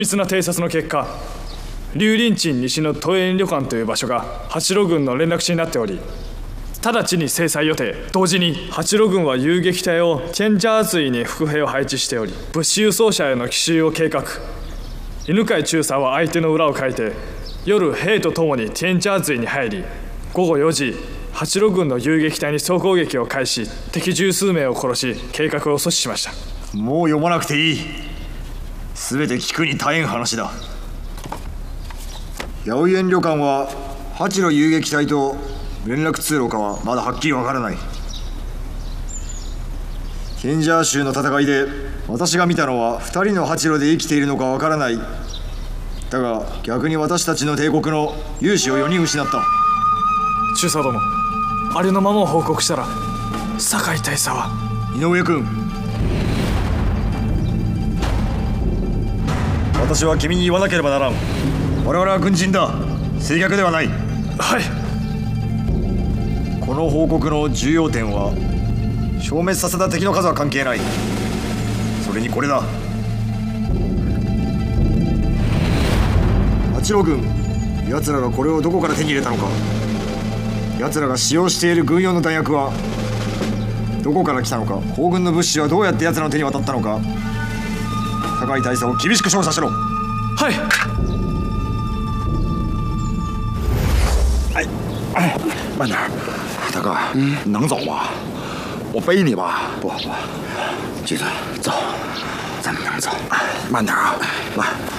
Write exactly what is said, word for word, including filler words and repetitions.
密な偵察の結果、龍林鎮西の都営旅館という場所が八路軍の連絡地になっており、直ちに制裁予定。同時に八路軍は遊撃隊をチェンジャーズに伏兵を配置しており、物資輸送車への奇襲を計画。犬飼中佐は相手の裏をかいて、夜兵とともにチェンジャーズに入り、午後よじ八路軍の遊撃隊に総攻撃を開始、敵十数名を殺し計画を阻止しました。 もう読まなくていい。全て聞くに大変話だ。八百園旅館は八路遊撃隊と連絡通路かはまだはっきりわからない。ケンジャー州の戦いで私が見たのはふたりの八路で生きているのかわからない。だが逆に私たちの帝国の勇士をよにん失った。 中佐殿、ありのままを報告したら酒井大佐は。 井上君、私は君に言わなければならん。我々は軍人だ、正逆ではない。 はい。 この報告の重要点は消滅させた敵の数は関係ない。それにこれだ。八路軍、奴らがこれをどこから手に入れたのか。奴らが使用している軍用の弾薬はどこから来たのか。皇軍の物資はどうやって奴らの手に渡ったのか。酒井大佐を厳しく調査しろ。 はい。 哎哎，慢点，大哥，嗯，能走吗？我背你吧。不不，橘子，走，咱们能走。慢点啊，来。